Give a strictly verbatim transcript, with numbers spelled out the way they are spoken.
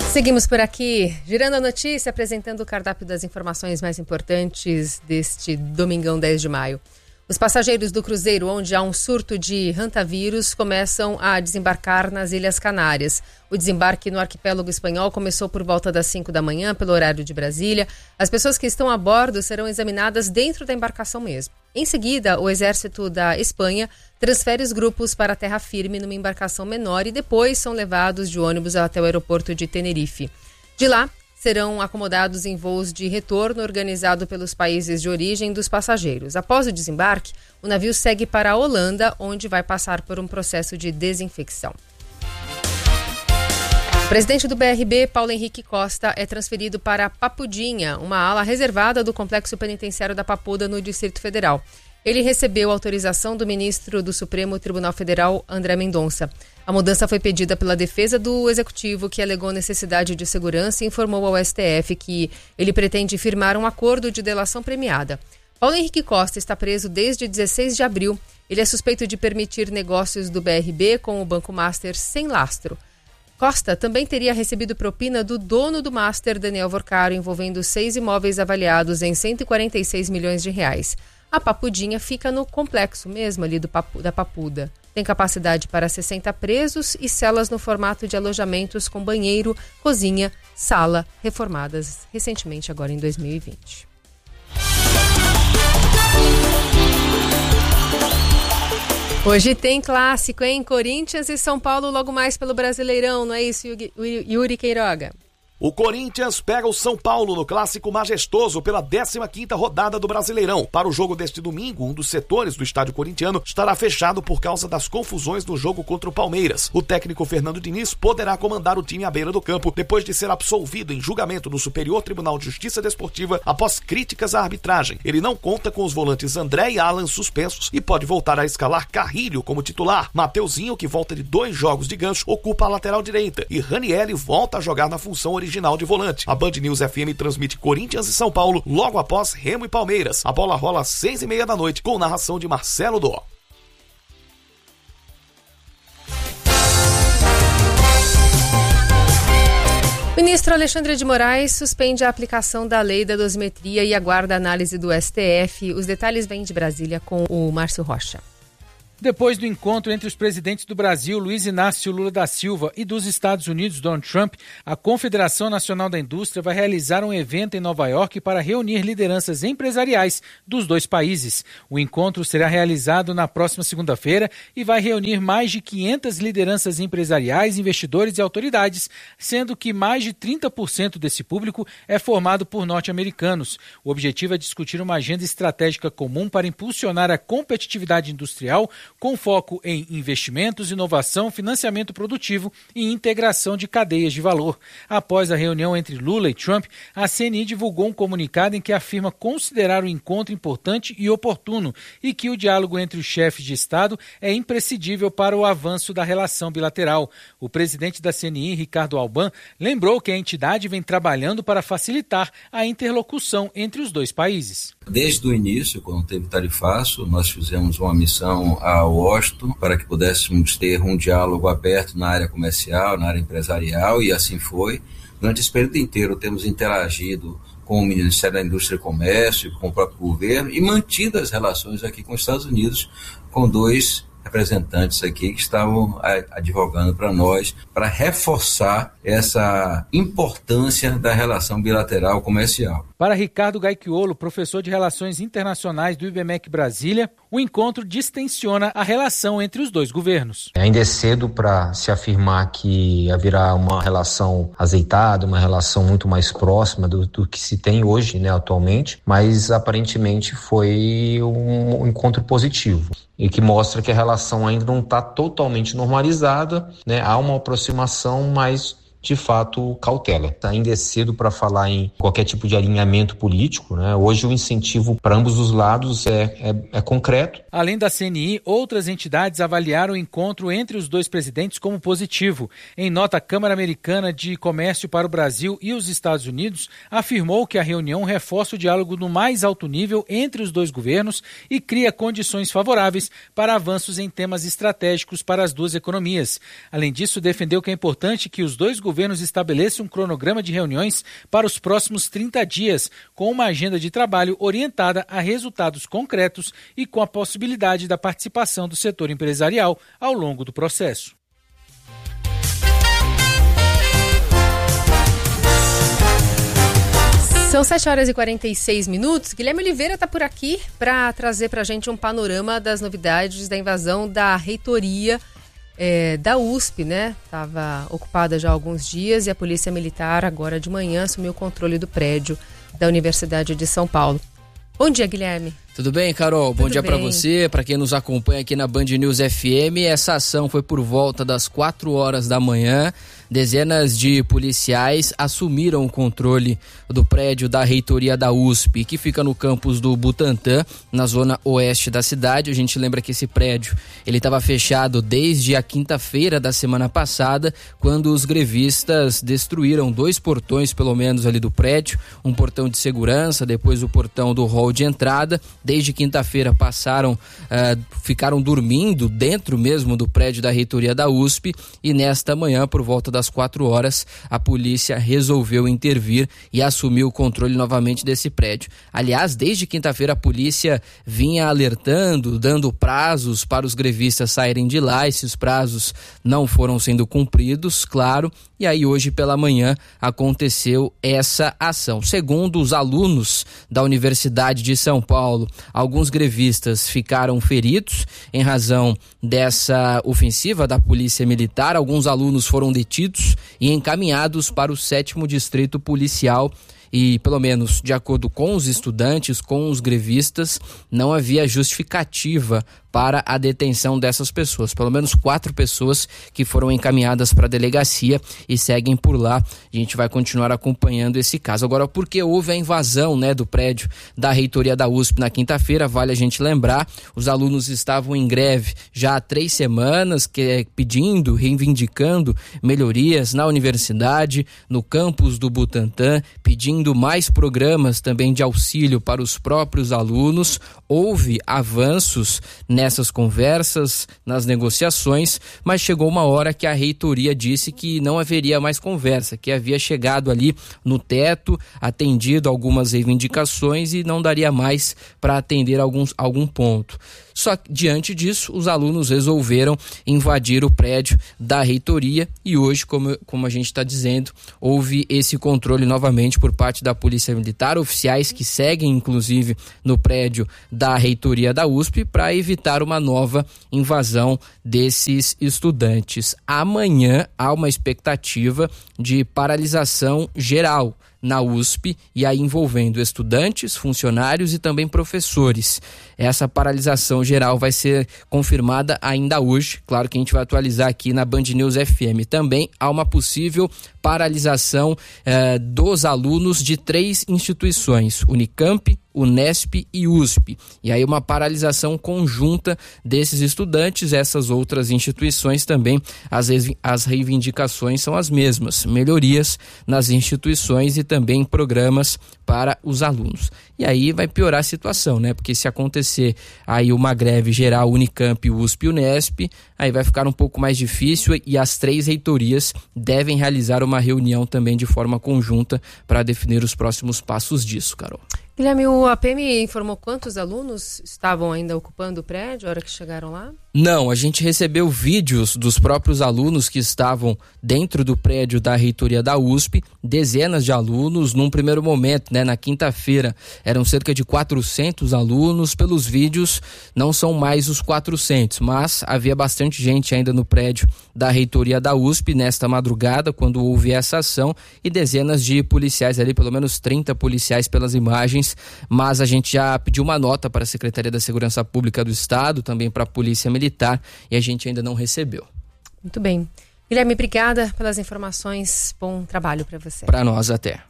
Seguimos por aqui, girando a notícia, apresentando o cardápio das informações mais importantes deste domingão dez de maio. Os passageiros do cruzeiro onde há um surto de hantavírus começam a desembarcar nas Ilhas Canárias. O desembarque no arquipélago espanhol começou por volta das cinco da manhã, pelo horário de Brasília. As pessoas que estão a bordo serão examinadas dentro da embarcação mesmo. Em seguida, o exército da Espanha transfere os grupos para a terra firme numa embarcação menor e depois são levados de ônibus até o aeroporto de Tenerife. De lá, serão acomodados em voos de retorno organizado pelos países de origem dos passageiros. Após o desembarque, o navio segue para a Holanda, onde vai passar por um processo de desinfecção. O presidente do B R B, Paulo Henrique Costa, é transferido para Papudinha, uma ala reservada do Complexo Penitenciário da Papuda, no Distrito Federal. Ele recebeu autorização do ministro do Supremo Tribunal Federal, André Mendonça. A mudança foi pedida pela defesa do Executivo, que alegou necessidade de segurança e informou ao S T F que ele pretende firmar um acordo de delação premiada. Paulo Henrique Costa está preso desde dezesseis de abril. Ele é suspeito de permitir negócios do B R B com o Banco Master sem lastro. Costa também teria recebido propina do dono do Master, Daniel Vorcaro, envolvendo seis imóveis avaliados em cento e quarenta e seis milhões de reais. A Papudinha fica no complexo mesmo ali do Papu, da Papuda. Tem capacidade para sessenta presos e celas no formato de alojamentos com banheiro, cozinha, sala, reformadas recentemente agora em dois mil e vinte. Hoje tem clássico, hein? Corinthians e São Paulo logo mais pelo Brasileirão, não é isso, Yuri Queiroga? O Corinthians pega o São Paulo no clássico majestoso pela décima quinta rodada do Brasileirão. Para o jogo deste domingo, um dos setores do estádio corintiano estará fechado por causa das confusões no jogo contra o Palmeiras. O técnico Fernando Diniz poderá comandar o time à beira do campo depois de ser absolvido em julgamento no Superior Tribunal de Justiça Desportiva após críticas à arbitragem. Ele não conta com os volantes André e Alan suspensos e pode voltar a escalar Carrilho como titular. Mateuzinho, que volta de dois jogos de gancho, ocupa a lateral direita e Ranieri volta a jogar na função original original de volante. A Band News F M transmite Corinthians e São Paulo logo após Remo e Palmeiras. A bola rola às seis e meia da noite com narração de Marcelo Dó. O ministro Alexandre de Moraes suspende a aplicação da lei da dosimetria e aguarda a análise do S T F. Os detalhes vêm de Brasília com o Márcio Rocha. Depois do encontro entre os presidentes do Brasil, Luiz Inácio Lula da Silva, e dos Estados Unidos, Donald Trump, a Confederação Nacional da Indústria vai realizar um evento em Nova York para reunir lideranças empresariais dos dois países. O encontro será realizado na próxima segunda-feira e vai reunir mais de quinhentas lideranças empresariais, investidores e autoridades, sendo que mais de trinta por cento desse público é formado por norte-americanos. O objetivo é discutir uma agenda estratégica comum para impulsionar a competitividade industrial, com foco em investimentos, inovação, financiamento produtivo e integração de cadeias de valor. Após a reunião entre Lula e Trump, a C N I divulgou um comunicado em que afirma considerar o encontro importante e oportuno e que o diálogo entre os chefes de Estado é imprescindível para o avanço da relação bilateral. O presidente da C N I, Ricardo Alban, lembrou que a entidade vem trabalhando para facilitar a interlocução entre os dois países. Desde o início, quando teve tarifaço, nós fizemos uma missão a Washington para que pudéssemos ter um diálogo aberto na área comercial, na área empresarial, e assim foi. Durante esse período inteiro temos interagido com o Ministério da Indústria e Comércio, com o próprio governo, e mantido as relações aqui com os Estados Unidos, com dois representantes aqui que estavam advogando para nós, para reforçar essa importância da relação bilateral comercial. Para Ricardo Gaicchiolo, professor de Relações Internacionais do I B M E C Brasília, o encontro distensiona a relação entre os dois governos. Ainda é cedo para se afirmar que haverá uma relação azeitada, uma relação muito mais próxima do, do que se tem hoje, né, atualmente, mas aparentemente foi um, um encontro positivo e que mostra que a relação ainda não está totalmente normalizada, né? Há uma aproximação, mas de fato cautela. Ainda é cedo para falar em qualquer tipo de alinhamento político, né? Hoje o incentivo para ambos os lados é, é, é concreto. Além da C N I, outras entidades avaliaram o encontro entre os dois presidentes como positivo. Em nota, a Câmara Americana de Comércio para o Brasil e os Estados Unidos afirmou que a reunião reforça o diálogo no mais alto nível entre os dois governos e cria condições favoráveis para avanços em temas estratégicos para as duas economias. Além disso, defendeu que é importante que os dois governos governos estabeleçam um cronograma de reuniões para os próximos trinta dias, com uma agenda de trabalho orientada a resultados concretos e com a possibilidade da participação do setor empresarial ao longo do processo. São sete horas e quarenta e seis minutos. Guilherme Oliveira está por aqui para trazer para a gente um panorama das novidades da invasão da reitoria é, da U S P, né? Estava ocupada já há alguns dias e a Polícia Militar agora de manhã assumiu o controle do prédio da Universidade de São Paulo. Bom dia, Guilherme. Tudo bem, Carol? Bom Tudo dia para bem. você, para quem nos acompanha aqui na Band News F M. Essa ação foi por volta das quatro horas da manhã. Dezenas de policiais assumiram o controle do prédio da reitoria da U S P, que fica no campus do Butantã, na zona oeste da cidade. A gente lembra que esse prédio ele estava fechado desde a quinta-feira da semana passada, quando os grevistas destruíram dois portões, pelo menos, ali do prédio. Um portão de segurança, depois o portão do hall de entrada. Desde quinta-feira passaram, uh, ficaram dormindo dentro mesmo do prédio da reitoria da U S P e nesta manhã, por volta das quatro horas, a polícia resolveu intervir e assumiu o controle novamente desse prédio. Aliás, desde quinta-feira a polícia vinha alertando, dando prazos para os grevistas saírem de lá. Esses prazos não foram sendo cumpridos, claro, e aí hoje pela manhã aconteceu essa ação. Segundo os alunos da Universidade de São Paulo, alguns grevistas ficaram feridos em razão dessa ofensiva da Polícia Militar. Alguns alunos foram detidos e encaminhados para o sétimo Distrito Policial. E, pelo menos de acordo com os estudantes, com os grevistas, não havia justificativa para a detenção dessas pessoas. Pelo menos quatro pessoas que foram encaminhadas para a delegacia e seguem por lá. A gente vai continuar acompanhando esse caso. Agora, por que houve a invasão, né, do prédio da reitoria da U S P na quinta-feira? Vale a gente lembrar, os alunos estavam em greve já há três semanas, que, pedindo, reivindicando melhorias na universidade, no campus do Butantã, pedindo mais programas também de auxílio para os próprios alunos. Houve avanços nessas conversas, nas negociações, mas chegou uma hora que a reitoria disse que não haveria mais conversa, que havia chegado ali no teto, atendido algumas reivindicações e não daria mais para atender alguns, algum ponto. Só que, diante disso, os alunos resolveram invadir o prédio da reitoria e hoje, como, como a gente está dizendo, houve esse controle novamente por parte da Polícia Militar, oficiais que seguem, inclusive, no prédio da reitoria da U S P para evitar uma nova invasão desses estudantes. Amanhã há uma expectativa de paralisação geral na U S P, e aí envolvendo estudantes, funcionários e também professores. Essa paralisação geral vai ser confirmada ainda hoje. Claro que a gente vai atualizar aqui na Band News F M. Também há uma possível paralisação eh, dos alunos de três instituições: Unicamp, Unesp e U S P. E aí uma paralisação conjunta desses estudantes. Essas outras instituições também, as, as reivindicações são as mesmas: melhorias nas instituições e também programas para os alunos. E aí vai piorar a situação, né? Porque se acontecer aí uma greve geral Unicamp, U S P e Unesp, aí vai ficar um pouco mais difícil e as três reitorias devem realizar uma reunião também de forma conjunta para definir os próximos passos disso, Carol. Guilherme, o A P M informou quantos alunos estavam ainda ocupando o prédio na hora que chegaram lá? Não, a gente recebeu vídeos dos próprios alunos que estavam dentro do prédio da reitoria da U S P, dezenas de alunos. Num primeiro momento, né, na quinta-feira, eram cerca de quatrocentos alunos. Pelos vídeos, não são mais os quatrocentos, mas havia bastante gente ainda no prédio da reitoria da U S P nesta madrugada, quando houve essa ação, e dezenas de policiais ali, pelo menos trinta policiais pelas imagens. Mas a gente já pediu uma nota para a Secretaria da Segurança Pública do Estado, também para a Polícia Militar, e a gente ainda não recebeu. Muito bem. Guilherme, obrigada pelas informações. Bom trabalho para você. Para nós, até.